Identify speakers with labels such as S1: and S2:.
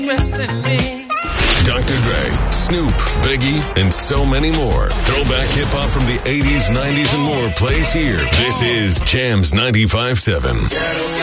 S1: Dressing me.
S2: Dr. Dre, Snoop, Biggie, and so many more. Throwback hip-hop from the 80s, 90s, and more plays here. This is Jams 95.7.